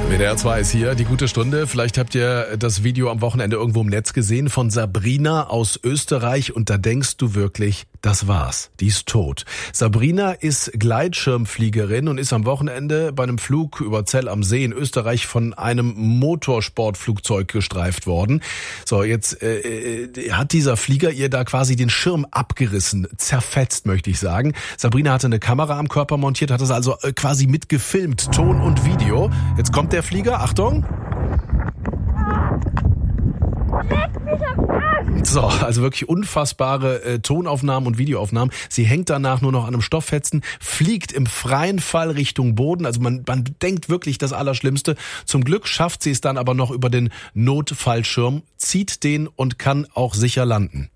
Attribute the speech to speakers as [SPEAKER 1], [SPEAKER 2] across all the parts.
[SPEAKER 1] WDR 2 ist hier, die gute Stunde. Vielleicht habt ihr das Video am Wochenende irgendwo im Netz gesehen von Sabrina aus Österreich und da denkst du wirklich, das war's, die ist tot. Sabrina ist Gleitschirmfliegerin und ist am Wochenende bei einem Flug über Zell am See in Österreich von einem Motorsportflugzeug gestreift worden. So, jetzt hat dieser Flieger ihr da quasi den Schirm abgerissen, zerfetzt, möchte ich sagen. Sabrina hatte eine Kamera am Körper montiert, hat das also quasi mitgefilmt, Ton und Video. Jetzt kommt der Flieger, Achtung. So, also wirklich unfassbare Tonaufnahmen und Videoaufnahmen. Sie hängt danach nur noch an einem Stofffetzen, fliegt im freien Fall Richtung Boden. Also man denkt wirklich das Allerschlimmste. Zum Glück schafft sie es dann aber noch über den Notfallschirm, zieht den und kann auch sicher landen.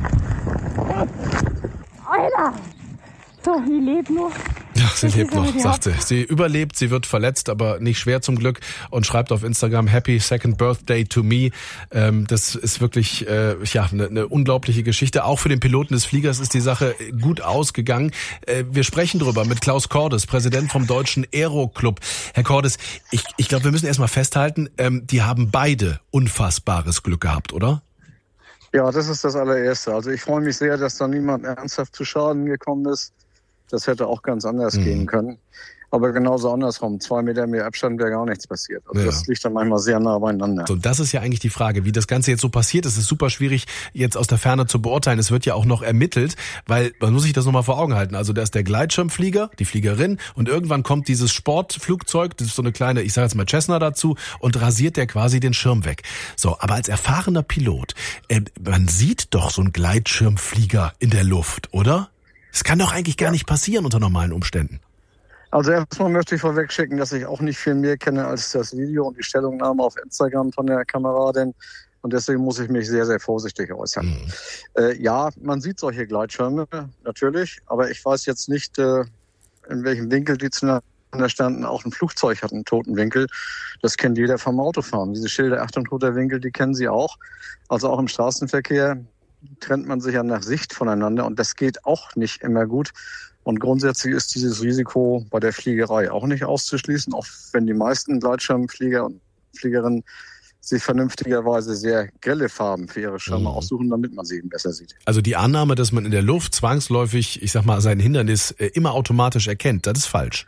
[SPEAKER 2] Alter! So, die lebt noch.
[SPEAKER 1] Ja, sie lebt noch, sagt sie. Sie überlebt, sie wird verletzt, aber nicht schwer zum Glück und schreibt auf Instagram Happy Second Birthday to me. Das ist wirklich eine unglaubliche Geschichte. Auch für den Piloten des Fliegers ist die Sache gut ausgegangen. Wir sprechen drüber mit Klaus Cordes, Präsident vom Deutschen Aero-Club. Herr Cordes, ich glaube, wir müssen erstmal festhalten, die haben beide unfassbares Glück gehabt, oder?
[SPEAKER 3] Ja, das ist das allererste. Also ich freue mich sehr, dass da niemand ernsthaft zu Schaden gekommen ist. Das hätte auch ganz anders gehen können. Aber genauso andersrum. 2 Meter mehr Abstand wäre gar nichts passiert. Also das liegt dann manchmal sehr nah beieinander.
[SPEAKER 1] So, das ist ja eigentlich die Frage, wie das Ganze jetzt so passiert ist. Es ist super schwierig, jetzt aus der Ferne zu beurteilen. Es wird ja auch noch ermittelt, weil man muss sich das nochmal vor Augen halten. Also da ist der Gleitschirmflieger, die Fliegerin und irgendwann kommt dieses Sportflugzeug, das ist so eine kleine, ich sage jetzt mal Cessna dazu und rasiert der quasi den Schirm weg. So, aber als erfahrener Pilot, man sieht doch so einen Gleitschirmflieger in der Luft, oder? Das kann doch eigentlich gar nicht passieren unter normalen Umständen.
[SPEAKER 3] Also erstmal möchte ich vorweg schicken, dass ich auch nicht viel mehr kenne als das Video und die Stellungnahme auf Instagram von der Kameradin. Und deswegen muss ich mich sehr, sehr vorsichtig äußern. Ja, man sieht solche Gleitschirme, natürlich. Aber ich weiß jetzt nicht, in welchem Winkel die zueinander standen. Auch ein Flugzeug hat einen toten Winkel. Das kennt jeder vom Autofahren. Diese Schilder, Achtung, toter Winkel, die kennen Sie auch. Also auch im Straßenverkehr trennt man sich ja nach Sicht voneinander und das geht auch nicht immer gut. Und grundsätzlich ist dieses Risiko bei der Fliegerei auch nicht auszuschließen, auch wenn die meisten Gleitschirmflieger und Fliegerinnen sich vernünftigerweise sehr grelle Farben für ihre Schirme aussuchen, damit man sie eben besser sieht.
[SPEAKER 1] Also die Annahme, dass man in der Luft zwangsläufig, ich sag mal, sein Hindernis immer automatisch erkennt, das ist falsch.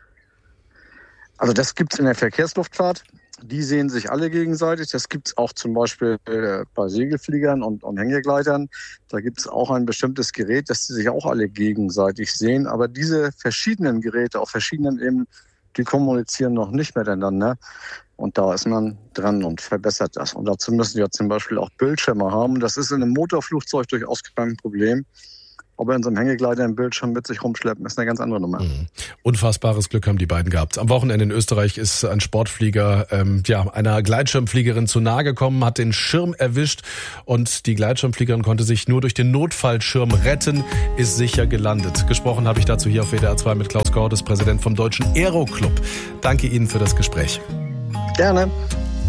[SPEAKER 3] Also das gibt's in der Verkehrsluftfahrt. Die sehen sich alle gegenseitig. Das gibt's auch zum Beispiel bei Segelfliegern und Hängegleitern. Da gibt's auch ein bestimmtes Gerät, dass die sich auch alle gegenseitig sehen. Aber diese verschiedenen Geräte auf verschiedenen Ebenen, die kommunizieren noch nicht miteinander. Und da ist man dran und verbessert das. Und dazu müssen wir zum Beispiel auch Bildschirme haben. Das ist in einem Motorflugzeug durchaus kein Problem. Aber in so einem Hängegleiter einen Bildschirm mit sich rumschleppen, ist eine ganz andere Nummer.
[SPEAKER 1] Unfassbares Glück haben die beiden gehabt. Am Wochenende in Österreich ist ein Sportflieger einer Gleitschirmfliegerin zu nahe gekommen, hat den Schirm erwischt und die Gleitschirmfliegerin konnte sich nur durch den Notfallschirm retten, ist sicher gelandet. Gesprochen habe ich dazu hier auf WDR 2 mit Klaus Cordes, Präsident vom Deutschen Aero-Club. Danke Ihnen für das Gespräch.
[SPEAKER 3] Gerne.